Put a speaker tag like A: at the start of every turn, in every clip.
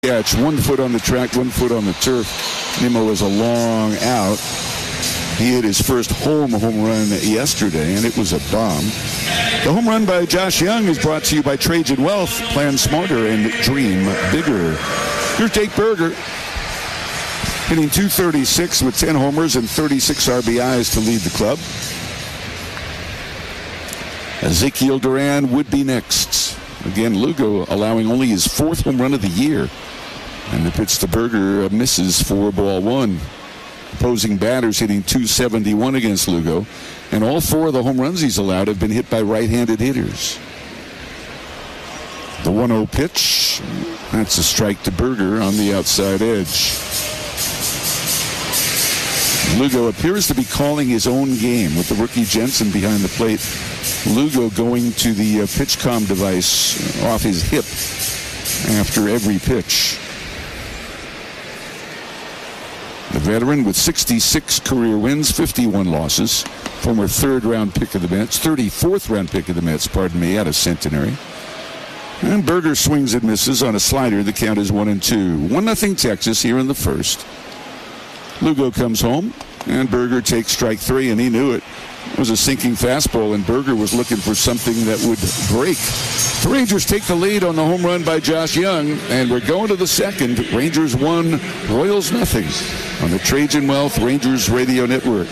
A: catch. 1 foot on the track, 1 foot on the turf. Nimmo was a long out. He hit his first home run yesterday, and it was a bomb. The home run by Josh Young is brought to you by Trajan Wealth. Plan smarter and dream bigger. Here's Jake Burger, hitting .236 with 10 homers and 36 RBIs to lead the club. Ezekiel Duran would be next. Again, Lugo allowing only his 4th home run of the year. And the pitch to Burger misses for ball 1. Opposing batters hitting .271 against Lugo. And all 4 of the home runs he's allowed have been hit by right-handed hitters. The 1-0 pitch. That's a strike to Burger on the outside edge. Lugo appears to be calling his own game with the rookie Jensen behind the plate. Lugo going to the PitchCom device off his hip after every pitch. The veteran with 66 career wins, 51 losses. Former 3rd-round pick of the Mets, 34th-round pick of the Mets, out of Centenary. And Burger swings and misses on a slider. The count is 1-2. 1-0 Texas here in the first. Lugo comes home, and Burger takes strike 3, and he knew it. It was a sinking fastball, and Burger was looking for something that would break. The Rangers take the lead on the home run by Josh Young, and we're going to the second. Rangers 1, Royals 0 on the Trajan Wealth Rangers Radio Network.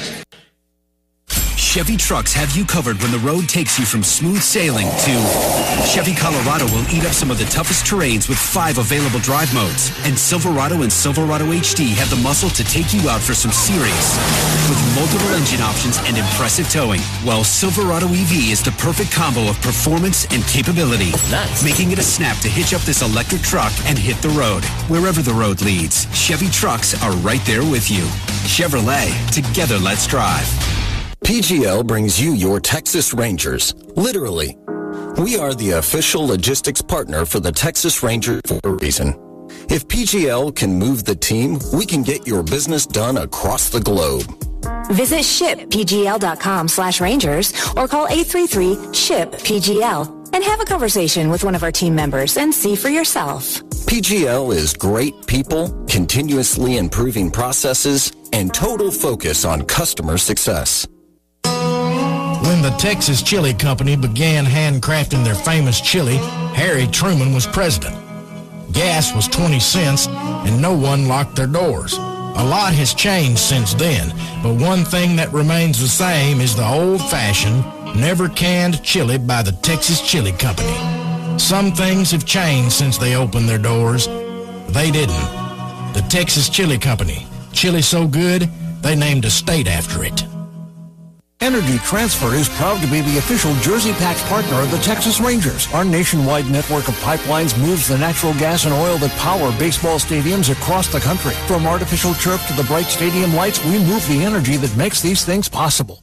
B: Chevy trucks have you covered when the road takes you from smooth sailing to Chevy Colorado will eat up some of the toughest terrains with 5 available drive modes. And Silverado and Silverado HD have the muscle to take you out for some serious with multiple engine options and impressive towing. While Silverado EV is the perfect combo of performance and capability, making it a snap to hitch up this electric truck and hit the road. Wherever the road leads, Chevy trucks are right there with you. Chevrolet, together let's drive.
C: PGL brings you your Texas Rangers, literally. We are the official logistics partner for the Texas Rangers for a reason. If PGL can move the team, we can get your business done across the globe.
D: Visit shippgl.com/Rangers or call 833-SHIP-PGL and have a conversation with one of our team members and see for yourself.
C: PGL is great people, continuously improving processes, and total focus on customer success.
E: When the Texas Chili Company began handcrafting their famous chili, Harry Truman was president. Gas was 20 cents, and no one locked their doors. A lot has changed since then, but one thing that remains the same is the old-fashioned, never-canned chili by the Texas Chili Company. Some things have changed since they opened their doors. They didn't. The Texas Chili Company. Chili so good, they named a state after it.
F: Energy Transfer is proud to be the official Jersey Pack partner of the Texas Rangers. Our nationwide network of pipelines moves the natural gas and oil that power baseball stadiums across the country. From artificial turf to the bright stadium lights, we move the energy that makes these things possible.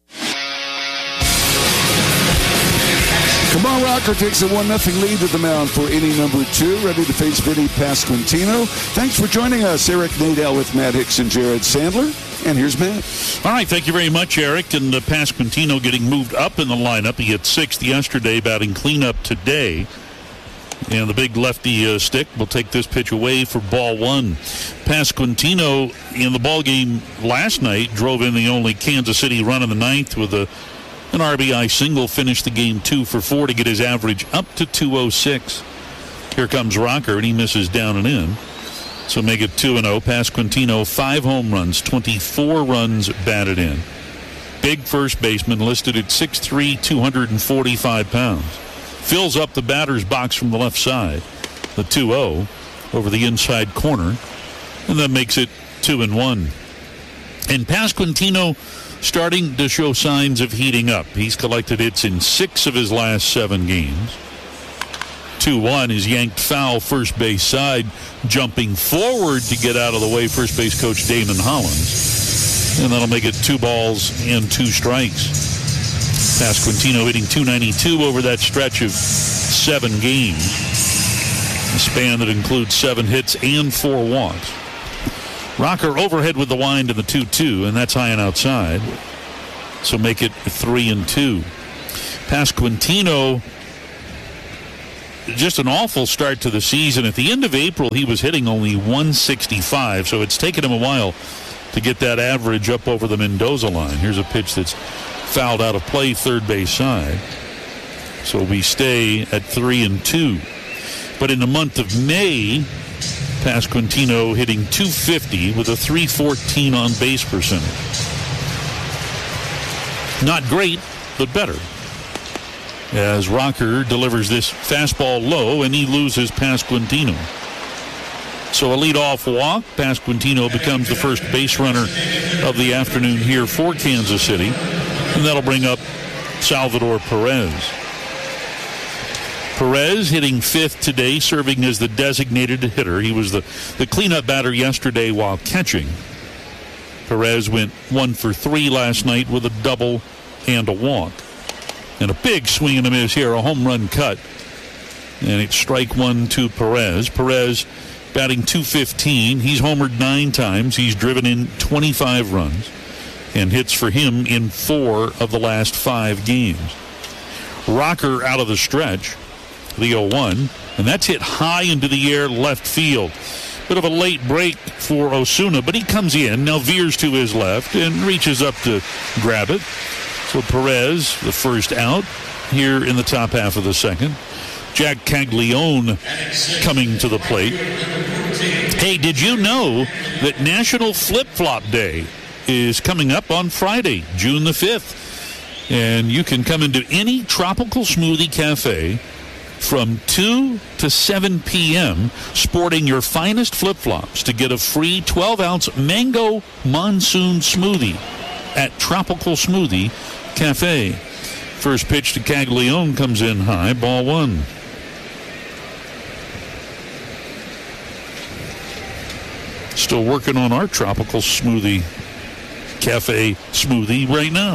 A: Kamal Rocker takes a 1-0 lead to the mound for inning number 2, ready to face Vinny Pasquantino. Thanks for joining us, Eric Nadel with Matt Hicks and Jared Sandler. And here's Matt.
G: All right, thank you very much, Eric. And Pasquantino getting moved up in the lineup. He hit 6th yesterday, batting cleanup today. And the big lefty stick will take this pitch away for ball 1. Pasquantino in the ball game last night drove in the only Kansas City run in the 9th with an RBI single, finished the game 2 for 4 to get his average up to 206. Here comes Rocker, and he misses down and in. So make it 2-0. Pasquantino, 5 home runs, 24 runs batted in. Big first baseman, listed at 6'3", 245 pounds. Fills up the batter's box from the left side. The 2-0 over the inside corner. And that makes it 2-1. And Pasquantino starting to show signs of heating up. He's collected hits in 6 of his last 7 games. 2-1 is yanked foul first base side, jumping forward to get out of the way first base coach Damon Hollins. And that'll make it 2 balls and 2 strikes. Pasquantino hitting .292 over that stretch of 7 games. A span that includes 7 hits and 4 walks. Rocker overhead with the wind in the 2-2, and that's high and outside. So make it 3-2. Pasquantino just an awful start to the season. At the end of April, he was hitting only 165, so it's taken him a while to get that average up over the Mendoza line. Here's a pitch that's fouled out of play, third base side. So we stay at 3-2. But in the month of May, Pasquantino hitting .250 with a .314 on base percentage. Not great, but better. As Rocker delivers this fastball low, and he loses Pasquantino. So a leadoff walk. Pasquantino becomes the first base runner of the afternoon here for Kansas City. And that'll bring up Salvador Perez. Perez hitting fifth today, serving as the designated hitter. He was the cleanup batter yesterday while catching. Perez went 1 for 3 last night with a double and a walk. And a big swing and a miss here, a home run cut. And it's strike one to Perez. Perez batting .215. He's homered 9 times. He's driven in 25 runs. And hits for him in 4 of the last 5 games. Rocker out of the stretch, the 0-1. And that's hit high into the air left field. Bit of a late break for Osuna, but he comes in, now veers to his left and reaches up to grab it. So Perez, the first out here in the top half of the second. Jack Caglione coming to the plate. Hey, did you know that National Flip-Flop Day is coming up on Friday, June the 5th? And you can come into any Tropical Smoothie Cafe from 2 to 7 p.m. sporting your finest flip-flops to get a free 12-ounce mango monsoon smoothie at Tropical Smoothie Cafe. First pitch to Caglione comes in high, ball 1. Still working on our Tropical Smoothie Cafe smoothie right now.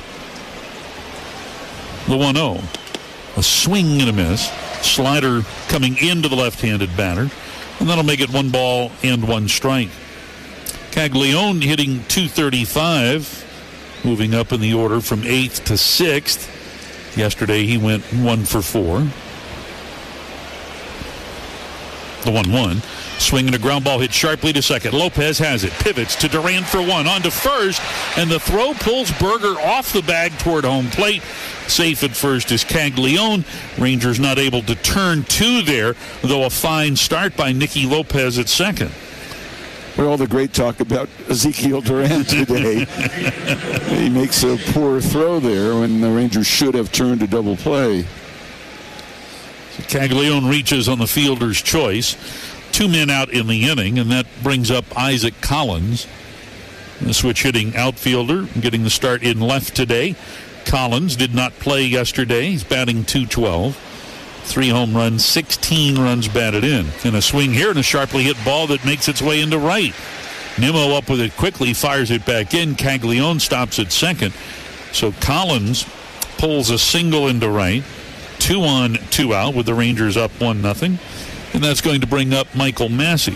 G: The 1-0. A swing and a miss. Slider coming into the left-handed batter. And that'll make it 1 ball and 1 strike. Caglione hitting .235. Moving up in the order from 8th to 6th. Yesterday he went 1 for 4. The 1-1. Swing and a ground ball hit sharply to second. Lopez has it. Pivots to Duran for 1. On to first. And the throw pulls Berger off the bag toward home plate. Safe at first is Caglione. Rangers not able to turn 2 there, though a fine start by Nicky Lopez at second.
A: All the great talk about Ezekiel Duran today. He makes a poor throw there when the Rangers should have turned a double play.
G: So Caglione reaches on the fielder's choice. 2 men out in the inning, and that brings up Isaac Collins, the switch hitting outfielder, getting the start in left today. Collins did not play yesterday. He's batting .212. 3 home runs, 16 runs batted in. And a swing here and a sharply hit ball that makes its way into right. Nimmo up with it quickly, fires it back in. Caglione stops at second. So Collins pulls a single into right. 2 on, 2 out with the Rangers up 1-0. And that's going to bring up Michael Massey.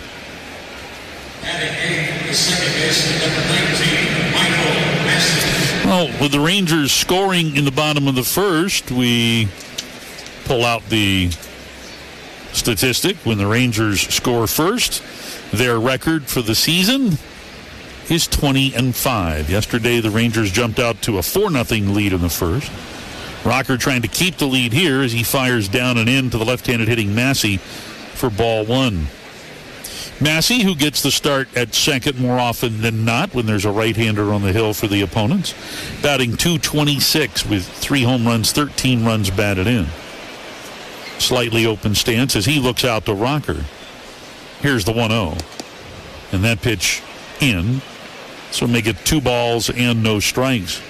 G: Well, with the Rangers scoring in the bottom of the first, we pull out the statistic. When the Rangers score first, their record for the season is 20-5. Yesterday, the Rangers jumped out to a 4-0 lead in the first. Rocker trying to keep the lead here as he fires down and in to the left-handed hitting Massey for ball 1. Massey, who gets the start at second more often than not when there's a right-hander on the hill for the opponents, batting .226 with 3 home runs, 13 runs batted in. Slightly open stance as he looks out to Rocker. Here's the 1-0. And that pitch in. So make it 2 balls and no strikes.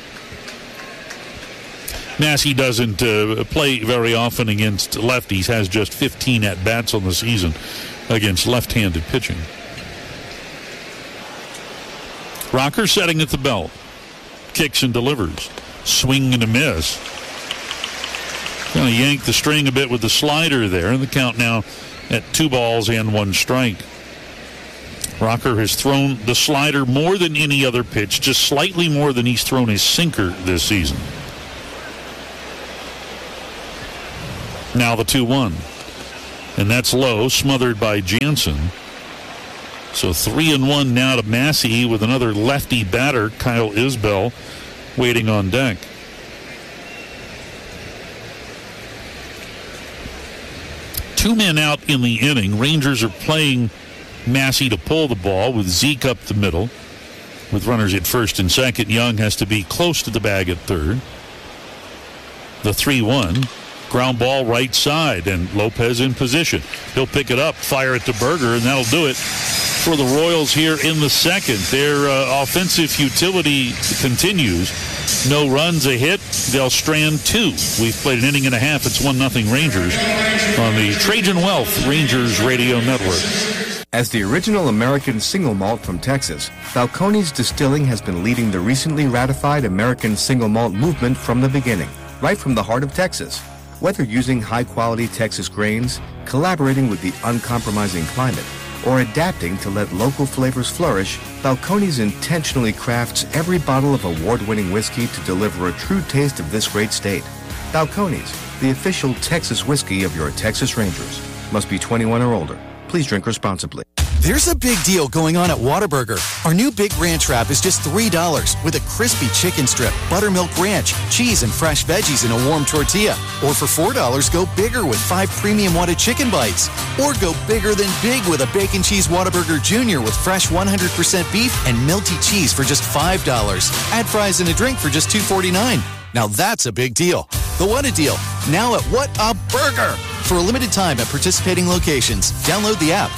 G: Massey doesn't play very often against lefties, has just 15 at-bats on the season against left-handed pitching. Rocker setting at the belt. Kicks and delivers. Swing and a miss. Going to yank the string a bit with the slider there, and the count now at 2 balls and 1 strike. Rocker has thrown the slider more than any other pitch, just slightly more than he's thrown his sinker this season. Now the 2-1. And that's low, smothered by Jansen. So 3-1 now to Massey with another lefty batter, Kyle Isbell, waiting on deck. Two men out in the inning. Rangers are playing Massey to pull the ball with Zeke up the middle. With runners at first and second, Young has to be close to the bag at third. The 3-1. Ground ball right side, and Lopez in position. He'll pick it up, fire it to Berger, and that'll do it for the Royals here in the second. Their offensive futility continues. No runs, a hit. They'll strand 2. We've played an inning and a half. It's 1-0 Rangers on the Trajan Wealth Rangers Radio Network.
H: As the original American single malt from Texas, Balcones Distilling has been leading the recently ratified American single malt movement from the beginning, right from the heart of Texas. Whether using high-quality Texas grains, collaborating with the uncompromising climate, or adapting to let local flavors flourish, Balcones intentionally crafts every bottle of award-winning whiskey to deliver a true taste of this great state. Balcones, the official Texas whiskey of your Texas Rangers. Must be 21 or older. Please drink responsibly.
I: There's a big deal going on at Whataburger. Our new Big Ranch Wrap is just $3 with a crispy chicken strip, buttermilk ranch, cheese, and fresh veggies in a warm tortilla. Or for $4, go bigger with 5 premium Whata chicken bites. Or go bigger than big with a Bacon Cheese Whataburger Jr. with fresh 100% beef and melty cheese for just $5. Add fries and a drink for just $2.49. Now that's a big deal. The Whata Deal, now at What a Burger! For a limited time at participating locations. Download the app.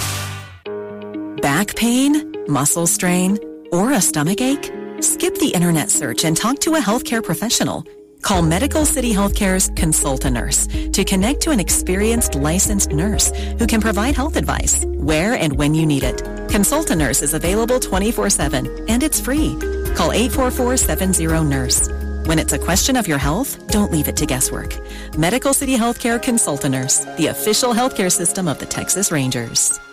J: Back pain, muscle strain, or a stomach ache? Skip the internet search and talk to a healthcare professional. Call Medical City Healthcare's Consult-A-Nurse to connect to an experienced licensed nurse who can provide health advice where and when you need it. Consult-A-Nurse is available 24/7 and it's free. Call 844-70-NURSE. When it's a question of your health, don't leave it to guesswork. Medical City Healthcare Consult-A-Nurse, the official healthcare system of the Texas Rangers.